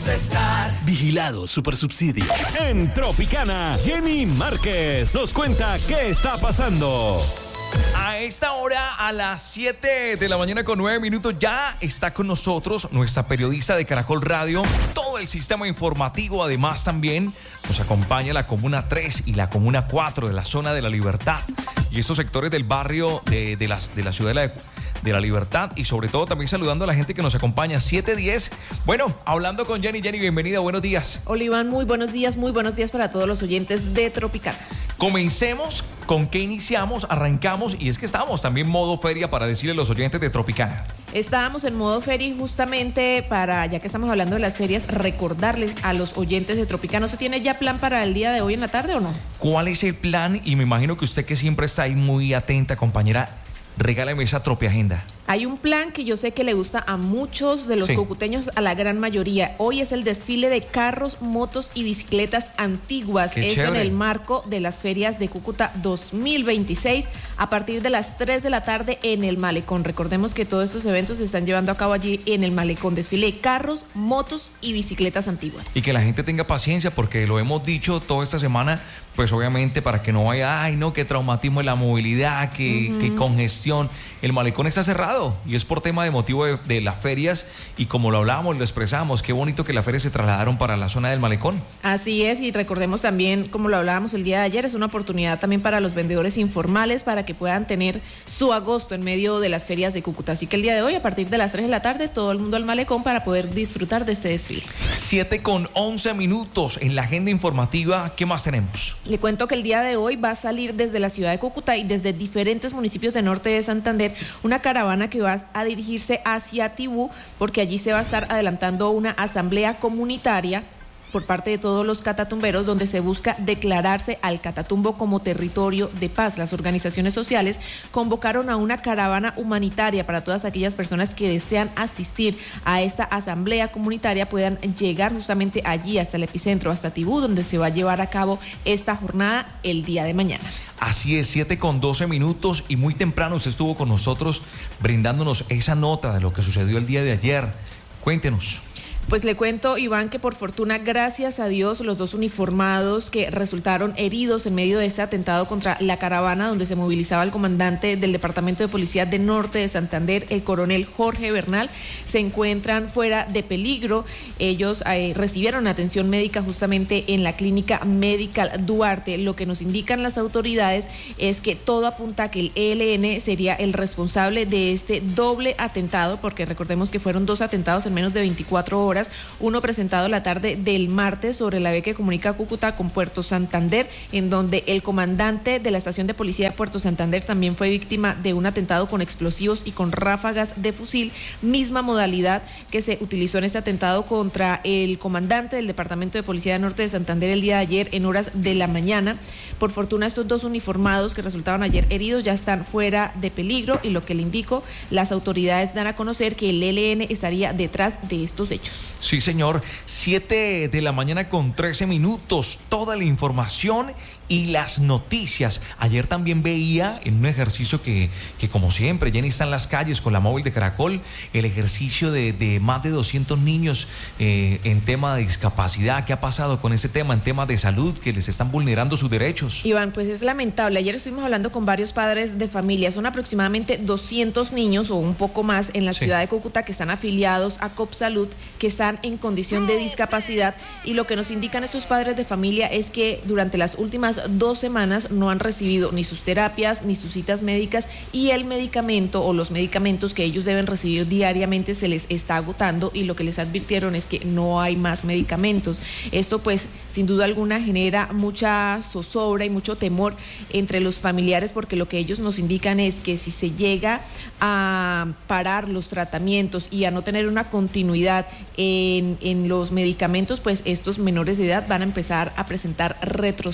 estar. Vigilado Supersubsidio. En Tropicana, Jenny Márquez nos cuenta qué está pasando. A esta hora, a las 7 de la mañana con 9 minutos, ya está con nosotros nuestra periodista de Caracol Radio, todo el sistema informativo. Además, también nos acompaña la Comuna 3 y la Comuna 4 de la Zona de la Libertad y estos sectores del barrio de la ciudad de la Libertad, y sobre todo también saludando a la gente que nos acompaña. 7:10. Bueno, hablando con Jenny. Jenny, bienvenida, buenos días. Hola, Iván, muy buenos días para todos los oyentes de Tropicana. Comencemos. ¿Con qué iniciamos? Arrancamos, y es que estábamos también en modo feria para decirle a los oyentes de Tropicana. Estábamos en modo feria y justamente para, ya que estamos hablando de las ferias, recordarles a los oyentes de Tropicana. ¿Se tiene ya plan para el día de hoy en la tarde o no? ¿Cuál es el plan? Y me imagino que usted, que siempre está ahí muy atenta, compañera, regáleme esa Tropiagenda. Hay un plan que yo sé que le gusta a muchos de los cucuteños, a la gran mayoría. Hoy es el desfile de carros, motos y bicicletas antiguas. Qué Esto chévere. en el marco de las ferias de Cúcuta 2026 a partir de las 3 de la tarde en el Malecón. Recordemos que todos estos eventos se están llevando a cabo allí en el Malecón. Desfile de carros, motos y bicicletas antiguas. Y que la gente tenga paciencia, porque lo hemos dicho toda esta semana, pues obviamente para que no vaya, ay no, qué traumatismo en la movilidad, qué congestión. El Malecón está cerrado y es por tema de motivo de las ferias, y como lo hablábamos, lo expresamos, qué bonito que las ferias se trasladaron para la zona del Malecón. Así es, y recordemos también, como lo hablábamos el día de ayer, es una oportunidad también para los vendedores informales para que puedan tener su agosto en medio de las ferias de Cúcuta. Así que el día de hoy, a partir de las 3 de la tarde, todo el mundo al Malecón para poder disfrutar de este desfile. 7:11 en la agenda informativa. ¿Qué más tenemos? Le cuento que el día de hoy va a salir desde la ciudad de Cúcuta y desde diferentes municipios del norte de Santander una caravana que va a dirigirse hacia Tibú, porque allí se va a estar adelantando una asamblea comunitaria por parte de todos los catatumberos, donde se busca declararse al Catatumbo como territorio de paz. Las organizaciones sociales convocaron a una caravana humanitaria para todas aquellas personas que desean asistir a esta asamblea comunitaria, puedan llegar justamente allí hasta el epicentro, hasta Tibú, donde se va a llevar a cabo esta jornada el día de mañana. Así es, 7:12 y muy temprano usted estuvo con nosotros brindándonos esa nota de lo que sucedió el día de ayer. Cuéntenos. Pues le cuento, Iván, que por fortuna, gracias a Dios, los dos uniformados que resultaron heridos en medio de este atentado contra la caravana donde se movilizaba el comandante del Departamento de Policía de Norte de Santander, el coronel Jorge Bernal, se encuentran fuera de peligro. Ellos recibieron atención médica justamente en la clínica Medical Duarte. Lo que nos indican las autoridades es que todo apunta a que el ELN sería el responsable de este doble atentado, porque recordemos que fueron dos atentados en menos de 24 horas. Uno presentado la tarde del martes sobre la vía que comunica Cúcuta con Puerto Santander, en donde el comandante de la estación de policía de Puerto Santander también fue víctima de un atentado con explosivos y con ráfagas de fusil, misma modalidad que se utilizó en este atentado contra el comandante del Departamento de Policía de Norte de Santander el día de ayer en horas de la mañana. Por fortuna, estos dos uniformados que resultaron ayer heridos ya están fuera de peligro, y lo que le indico, las autoridades dan a conocer que el ELN estaría detrás de estos hechos. Sí, señor. 7:13. Toda la información y las noticias. Ayer también veía en un ejercicio que como siempre, Jenny está en las calles con la móvil de Caracol, el ejercicio de más de 200 niños en tema de discapacidad. ¿Qué ha pasado con ese tema, en temas de salud, que les están vulnerando sus derechos? Iván, pues es lamentable. Ayer estuvimos hablando con varios padres de familia. Son aproximadamente 200 niños o un poco más en la ciudad de Cúcuta que están afiliados a COPSalud, que están en condición de discapacidad, y lo que nos indican esos padres de familia es que durante las últimas 2 semanas no han recibido ni sus terapias ni sus citas médicas, y el medicamento o los medicamentos que ellos deben recibir diariamente se les está agotando, y lo que les advirtieron es que no hay más medicamentos. Esto pues sin duda alguna genera mucha zozobra y mucho temor entre los familiares, porque lo que ellos nos indican es que si se llega a parar los tratamientos y a no tener una continuidad en los medicamentos, pues estos menores de edad van a empezar a presentar retrocesos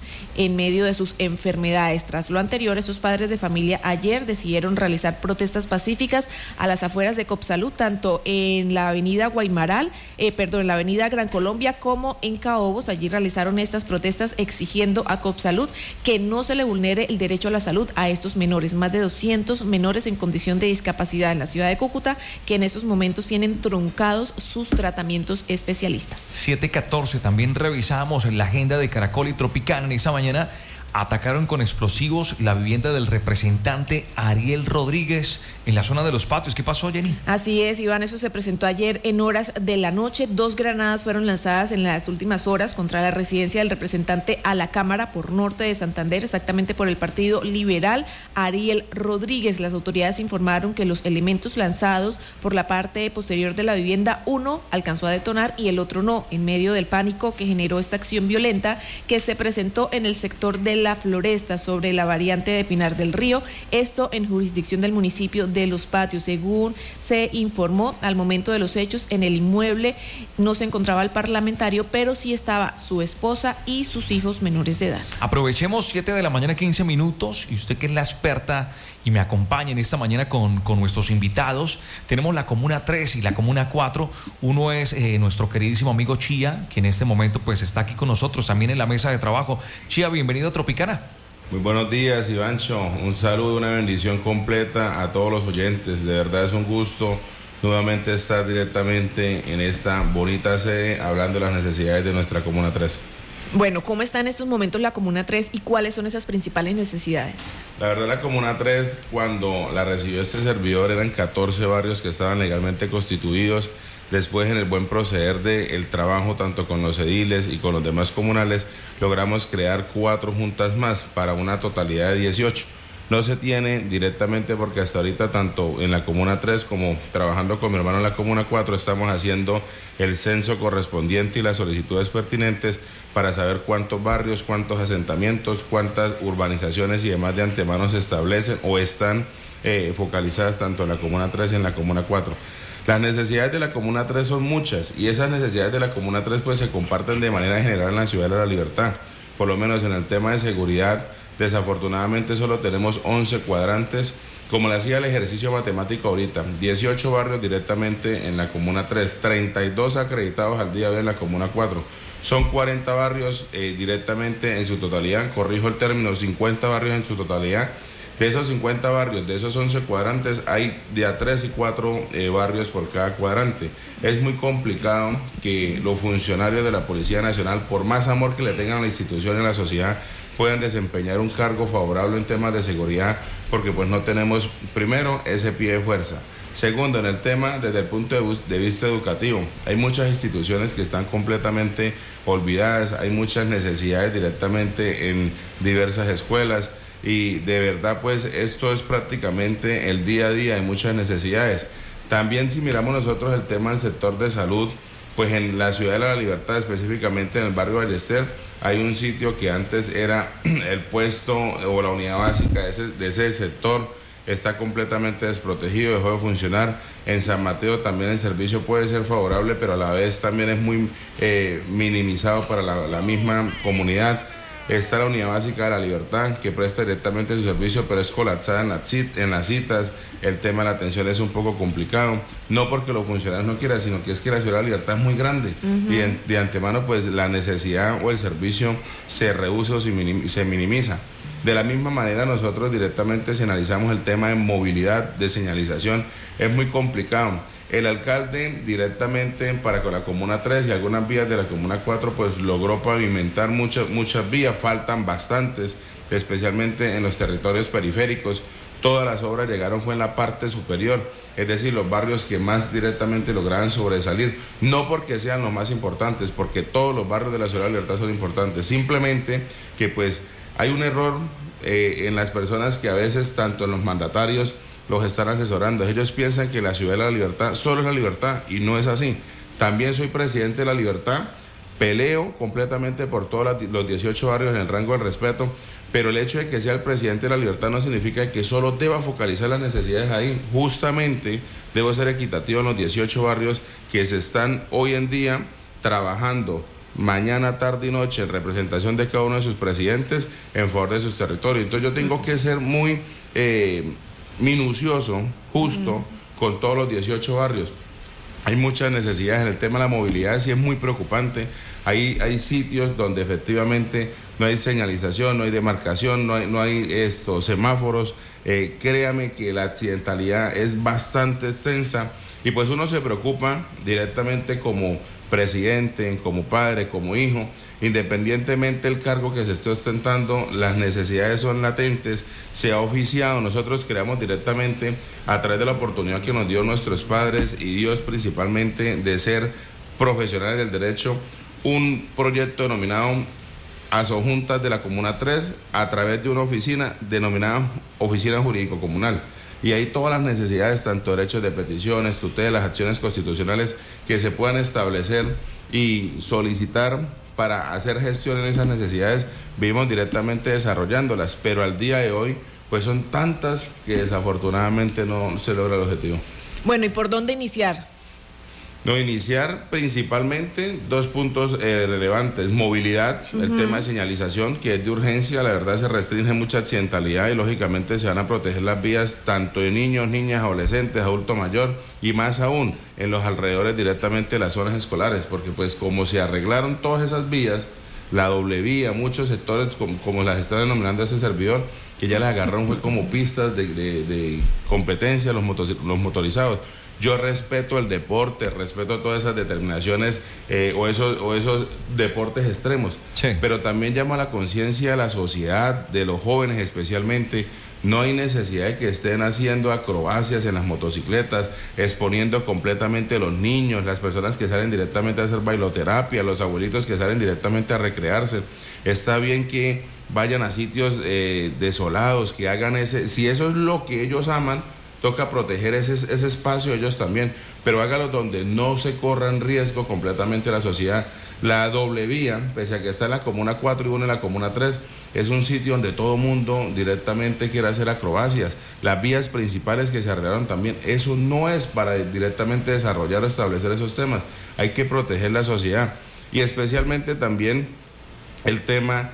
en medio de sus enfermedades. Tras lo anterior, esos padres de familia ayer decidieron realizar protestas pacíficas a las afueras de Copsalud, tanto en la avenida en la avenida Gran Colombia como en Caobos. Allí realizaron estas protestas exigiendo a Copsalud que no se le vulnere el derecho a la salud a estos menores, más de 200 menores en condición de discapacidad en la ciudad de Cúcuta, que en esos momentos tienen truncados sus tratamientos especialistas. 7:14, también revisamos en la agenda de Caracol y Tropicana en esta mañana. Atacaron con explosivos la vivienda del representante Ariel Rodríguez en la zona de Los Patios. ¿Qué pasó, Jenny? Así es, Iván, eso se presentó ayer en horas de la noche. 2 granadas fueron lanzadas en las últimas horas contra la residencia del representante a la Cámara por Norte de Santander, exactamente por el Partido Liberal, Ariel Rodríguez. Las autoridades informaron que los elementos lanzados por la parte posterior de la vivienda, uno alcanzó a detonar y el otro no, en medio del pánico que generó esta acción violenta que se presentó en el sector de La Floresta, sobre la variante de Pinar del Río, esto en jurisdicción del municipio de Los Patios. Según se informó, al momento de los hechos en el inmueble no se encontraba el parlamentario, pero sí estaba su esposa y sus hijos menores de edad. Aprovechemos 7:15 a.m. y usted, que es la experta y me acompaña en esta mañana con nuestros invitados. Tenemos la Comuna 3 y la Comuna 4. Uno es nuestro queridísimo amigo Chía, que en este momento pues está aquí con nosotros también en la mesa de trabajo. Chía, bienvenido a Tropicana. Muy buenos días, Ivancho. Un saludo, una bendición completa a todos los oyentes. De verdad es un gusto nuevamente estar directamente en esta bonita sede hablando de las necesidades de nuestra Comuna 3. Bueno, ¿cómo está en estos momentos la Comuna 3 y cuáles son esas principales necesidades? La verdad, la Comuna 3, cuando la recibió este servidor, eran 14 barrios que estaban legalmente constituidos. Después, en el buen proceder del trabajo tanto con los ediles y con los demás comunales, logramos crear 4 juntas más para una totalidad de 18. No se tiene directamente porque hasta ahorita, tanto en la Comuna 3 como trabajando con mi hermano en la Comuna 4, estamos haciendo el censo correspondiente y las solicitudes pertinentes para saber cuántos barrios, cuántos asentamientos, cuántas urbanizaciones y demás de antemano se establecen o están focalizadas tanto en la Comuna 3 y en la Comuna 4. Las necesidades de la Comuna 3 son muchas y esas necesidades de la Comuna 3 pues se comparten de manera general en la Ciudad de la Libertad. Por lo menos en el tema de seguridad, desafortunadamente solo tenemos 11 cuadrantes, como le hacía el ejercicio matemático ahorita, 18 barrios directamente en la Comuna 3, 32 acreditados al día de hoy en la Comuna 4. Son 40 barrios directamente en su totalidad, corrijo el término, 50 barrios en su totalidad. De esos 50 barrios, de esos 11 cuadrantes, hay de a 3 y 4 barrios por cada cuadrante. Es muy complicado que los funcionarios de la Policía Nacional, por más amor que le tengan a la institución y a la sociedad, puedan desempeñar un cargo favorable en temas de seguridad, porque pues no tenemos, primero, ese pie de fuerza. Segundo, en el tema, desde el punto de vista educativo, hay muchas instituciones que están completamente olvidadas, hay muchas necesidades directamente en diversas escuelas. Y de verdad pues esto es prácticamente el día a día, hay muchas necesidades. También si miramos nosotros el tema del sector de salud, pues en la Ciudad de la Libertad, específicamente en el barrio Ballester, hay un sitio que antes era el puesto o la unidad básica de ese sector, está completamente desprotegido, dejó de funcionar. En San Mateo también el servicio puede ser favorable, pero a la vez también es muy minimizado para la misma comunidad. Está la Unidad Básica de la Libertad, que presta directamente su servicio, pero es colapsada en las citas. El tema de la atención es un poco complicado, no porque los funcionarios no quieran, sino que es que la Ciudad de la Libertad es muy grande. Y de antemano pues la necesidad o el servicio se reduce o se minimiza. De la misma manera nosotros directamente si analizamos el tema de movilidad, de señalización, es muy complicado. El alcalde directamente para con la Comuna 3 y algunas vías de la Comuna 4 pues logró pavimentar muchas vías, faltan bastantes, especialmente en los territorios periféricos. Todas las obras llegaron fue en la parte superior, es decir, los barrios que más directamente lograban sobresalir, no porque sean los más importantes, porque todos los barrios de la Ciudad de la Libertad son importantes, simplemente que pues hay un error en las personas que a veces tanto en los mandatarios los están asesorando. Ellos piensan que la Ciudad de la Libertad solo es la libertad y no es así. También soy presidente de la Libertad, peleo completamente por todos los 18 barrios en el rango del respeto, pero el hecho de que sea el presidente de la Libertad no significa que solo deba focalizar las necesidades ahí. Justamente debo ser equitativo en los 18 barrios que se están hoy en día trabajando mañana, tarde y noche en representación de cada uno de sus presidentes en favor de sus territorios. Entonces yo tengo que ser muy minucioso, justo, con todos los 18 barrios. Hay muchas necesidades en el tema de la movilidad, sí es muy preocupante. Hay sitios donde efectivamente no hay señalización, no hay demarcación, no hay semáforos. Créame que la accidentalidad es bastante extensa y pues uno se preocupa directamente como presidente, como padre, como hijo, independientemente del cargo que se esté ostentando, las necesidades son latentes, se ha oficiado, nosotros creamos directamente a través de la oportunidad que nos dio nuestros padres y Dios principalmente de ser profesionales del derecho, un proyecto denominado Asojuntas de la Comuna 3 a través de una oficina denominada Oficina Jurídico Comunal. Y hay todas las necesidades, tanto derechos de peticiones, tutelas, acciones constitucionales que se puedan establecer y solicitar para hacer gestión en esas necesidades, vivimos directamente desarrollándolas, pero al día de hoy pues son tantas que desafortunadamente no se logra el objetivo. Bueno, ¿y por dónde iniciar? No, iniciar principalmente 2 puntos relevantes. Movilidad, el tema de señalización, que es de urgencia, la verdad se restringe mucha accidentalidad y lógicamente se van a proteger las vías tanto de niños, niñas, adolescentes, adulto mayor y más aún en los alrededores directamente de las zonas escolares, porque pues como se arreglaron todas esas vías, la doble vía, muchos sectores como las está denominando ese servidor, que ya les agarraron fue como pistas de competencia los motorizados. Yo respeto el deporte, respeto todas esas determinaciones o esos deportes extremos, sí, pero también llamo a la conciencia de la sociedad, de los jóvenes especialmente. No hay necesidad de que estén haciendo acrobacias en las motocicletas, exponiendo completamente a los niños, las personas que salen directamente a hacer bailoterapia, los abuelitos que salen directamente a recrearse. Está bien que vayan a sitios desolados, que hagan si eso es lo que ellos aman, toca proteger ese espacio ellos también, pero hágalo donde no se corra en riesgo completamente la sociedad. La doble vía, pese a que está en la Comuna 4 y uno en la Comuna 3, es un sitio donde todo mundo directamente quiere hacer acrobacias. Las vías principales que se arreglaron también, eso no es para directamente desarrollar o establecer esos temas. Hay que proteger la sociedad y especialmente también el tema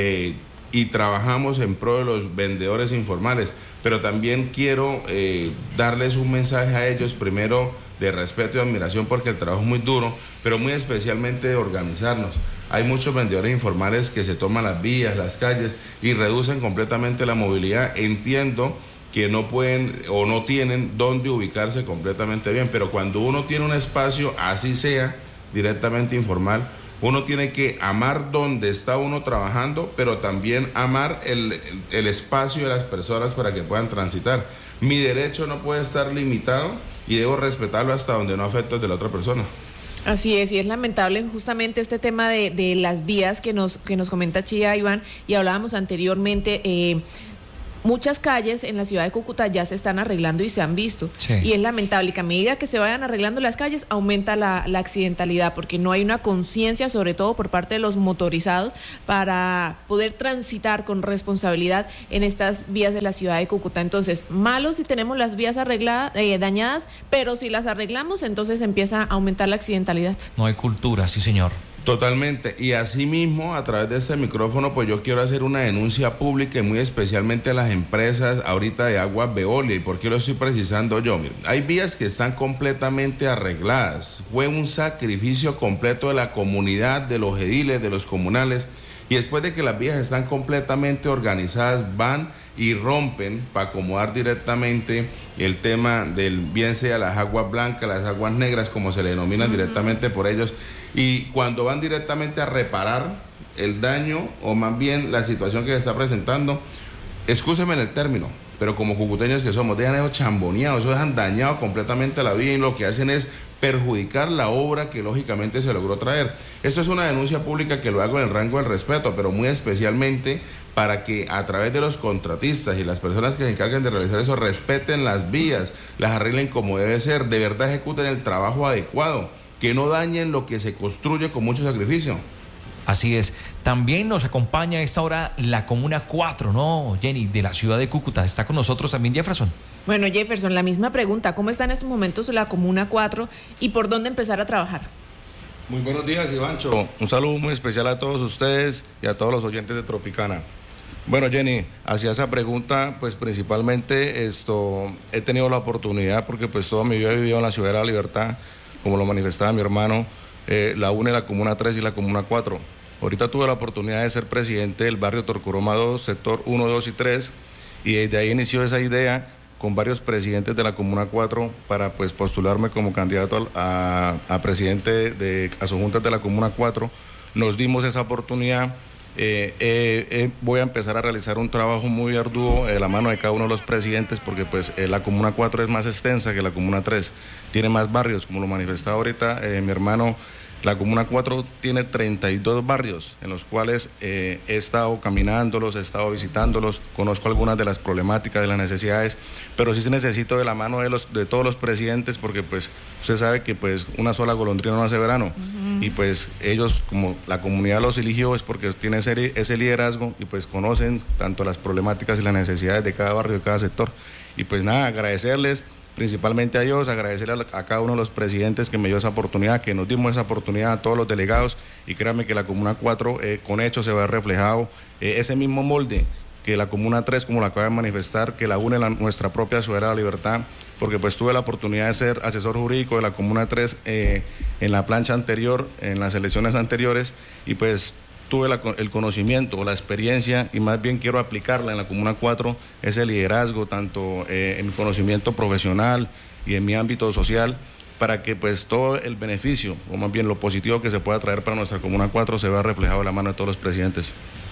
y trabajamos en pro de los vendedores informales, pero también quiero darles un mensaje a ellos, primero de respeto y admiración porque el trabajo es muy duro, pero muy especialmente de organizarnos. Hay muchos vendedores informales que se toman las vías, las calles y reducen completamente la movilidad. Entiendo que no pueden o no tienen dónde ubicarse completamente bien, pero cuando uno tiene un espacio, así sea directamente informal, uno tiene que amar donde está uno trabajando, pero también amar el espacio de las personas para que puedan transitar. Mi derecho no puede estar limitado y debo respetarlo hasta donde no afecte el de la otra persona. Así es, y es lamentable justamente este tema de las vías que nos comenta Chía, Iván, y hablábamos anteriormente. Muchas calles en la ciudad de Cúcuta ya se están arreglando y se han visto. Sí. Y es lamentable que a medida que se vayan arreglando las calles aumenta la accidentalidad porque no hay una conciencia, sobre todo por parte de los motorizados, para poder transitar con responsabilidad en estas vías de la ciudad de Cúcuta. Entonces, malo si tenemos las vías dañadas, pero si las arreglamos, entonces empieza a aumentar la accidentalidad. No hay cultura, sí señor. Totalmente, y asimismo a través de este micrófono pues yo quiero hacer una denuncia pública y muy especialmente a las empresas ahorita de Aguas Veolia. ¿Y por qué lo estoy precisando yo? Miren, hay vías que están completamente arregladas, fue un sacrificio completo de la comunidad, de los ediles, de los comunales, y después de que las vías están completamente organizadas van y rompen para acomodar directamente el tema del bien sea las aguas blancas, las aguas negras como se le denominan directamente por ellos. Y cuando van directamente a reparar el daño o más bien la situación que se está presentando, excúseme en el término, pero como cucuteños que somos, dejan eso chamboneado, eso dejan dañado completamente la vía y lo que hacen es perjudicar la obra que lógicamente se logró traer. Esto es una denuncia pública que lo hago en el rango del respeto, pero muy especialmente para que a través de los contratistas y las personas que se encargan de realizar eso respeten las vías, las arreglen como debe ser, de verdad ejecuten el trabajo adecuado, que no dañen lo que se construye con mucho sacrificio. Así es. También nos acompaña a esta hora la Comuna 4, ¿no, Jenny? De la ciudad de Cúcuta. Está con nosotros también Jefferson. Bueno, Jefferson, la misma pregunta. ¿Cómo está en estos momentos la Comuna 4 y por dónde empezar a trabajar? Muy buenos días, Ivancho. Un saludo muy especial a todos ustedes y a todos los oyentes de Tropicana. Bueno, Jenny, hacia esa pregunta, pues principalmente he tenido la oportunidad, porque pues toda mi vida he vivido en la Ciudad de la Libertad, como lo manifestaba mi hermano, la UNE, la Comuna 3 y la Comuna 4. Ahorita tuve la oportunidad de ser presidente del barrio Torcuroma 2, sector 1, 2 y 3, y desde ahí inició esa idea con varios presidentes de la Comuna 4 para pues postularme como candidato a presidente a sus juntas de la Comuna 4. Nos dimos esa oportunidad. Voy a empezar a realizar un trabajo muy arduo de la mano de cada uno de los presidentes, porque pues la Comuna 4 es más extensa que la Comuna 3, tiene más barrios, como lo manifestaba ahorita mi hermano. La Comuna 4 tiene 32 barrios en los cuales he estado caminándolos, he estado visitándolos, conozco algunas de las problemáticas, de las necesidades, pero sí se necesito de la mano de todos los presidentes, porque pues usted sabe que pues una sola golondrina no hace verano. Y pues ellos, como la comunidad los eligió, es porque tienen ese liderazgo y pues conocen tanto las problemáticas y las necesidades de cada barrio, de cada sector. Y pues nada, agradecerles principalmente a ellos, agradecerle a cada uno de los presidentes que me dio esa oportunidad, que nos dimos esa oportunidad, a todos los delegados, y créanme que la Comuna 4 con hechos se va reflejado ese mismo molde que la Comuna 3, como lo acaba de manifestar, que la une nuestra propia Ciudad de la Libertad, porque pues tuve la oportunidad de ser asesor jurídico de la Comuna 3 en la plancha anterior, en las elecciones anteriores, y pues tuve el conocimiento, la experiencia, y más bien quiero aplicarla en la Comuna 4, ese liderazgo, tanto en mi conocimiento profesional y en mi ámbito social, para que pues todo el beneficio, o más bien lo positivo que se pueda traer para nuestra Comuna 4, se vea reflejado en la mano de todos los presidentes.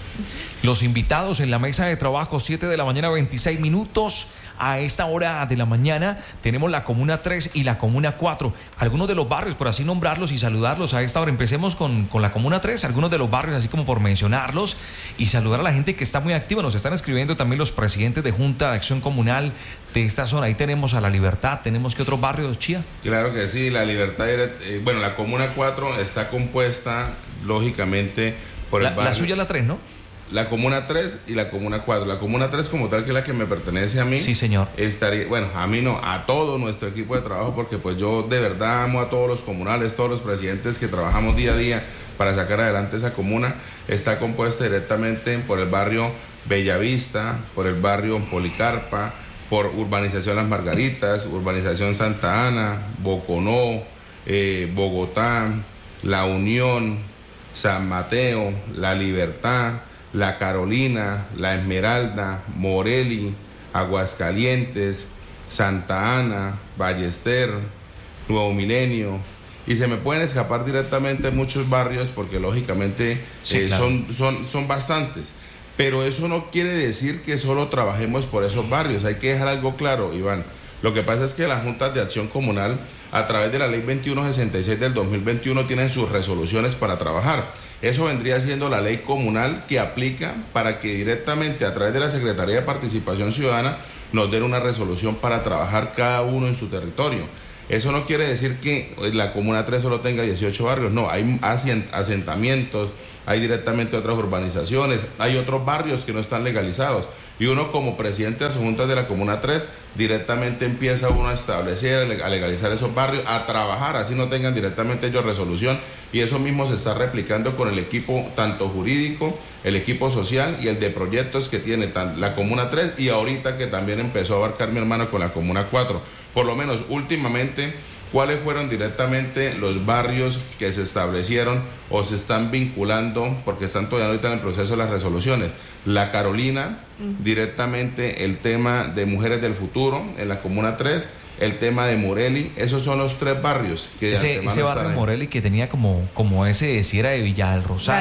Los invitados en la mesa de trabajo, 7 de la mañana, 26 minutos. A esta hora de la mañana tenemos la Comuna 3 y la Comuna 4. Algunos de los barrios, por así nombrarlos y saludarlos a esta hora. Empecemos con la Comuna 3, algunos de los barrios, así como por mencionarlos, y saludar a la gente que está muy activa. Nos están escribiendo también los presidentes de Junta de Acción Comunal de esta zona. Ahí tenemos a La Libertad. ¿Tenemos que otros barrios, Chía? Claro que sí, La Libertad, bueno, la Comuna 4 está compuesta, lógicamente, por el barrio. La suya es la 3, ¿no? La Comuna 3 y la Comuna 4. La Comuna 3 como tal, que es la que me pertenece a mí. Sí, señor. Estaría, bueno, a mí no, a todo nuestro equipo de trabajo, porque pues yo de verdad amo a todos los comunales, todos los presidentes que trabajamos día a día para sacar adelante esa comuna. Está compuesta directamente por el barrio Bellavista, por el barrio Policarpa, por Urbanización Las Margaritas, Urbanización Santa Ana, Boconó, Bogotá, La Unión, San Mateo, La Libertad, La Carolina, La Esmeralda, Moreli, Aguascalientes, Santa Ana, Ballester, Nuevo Milenio, y se me pueden escapar directamente muchos barrios, porque lógicamente sí, claro, son bastantes, pero eso no quiere decir que solo trabajemos por esos barrios. Hay que dejar algo claro, Iván. Lo que pasa es que las juntas de acción comunal, a través de la ley 2166 del 2021, tienen sus resoluciones para trabajar. Eso vendría siendo la ley comunal que aplica para que directamente a través de la Secretaría de Participación Ciudadana nos den una resolución para trabajar cada uno en su territorio. Eso no quiere decir que la Comuna 3 solo tenga 18 barrios, no, hay asentamientos, hay directamente otras urbanizaciones, hay otros barrios que no están legalizados. Y uno, como presidente de las juntas de la Comuna 3, directamente empieza uno a establecer, a legalizar esos barrios, a trabajar, así no tengan directamente ellos resolución, y eso mismo se está replicando con el equipo tanto jurídico, el equipo social y el de proyectos que tiene la Comuna 3, y ahorita que también empezó a abarcar mi hermano con la Comuna 4. Por lo menos últimamente, ¿cuáles fueron directamente los barrios que se establecieron o se están vinculando, porque están todavía ahorita en el proceso de las resoluciones? La Carolina, directamente el tema de Mujeres del Futuro en la Comuna 3, el tema de Moreli. Esos son los tres barrios que ese barrio de Moreli, que tenía como ese, si era de Villa del Rosario.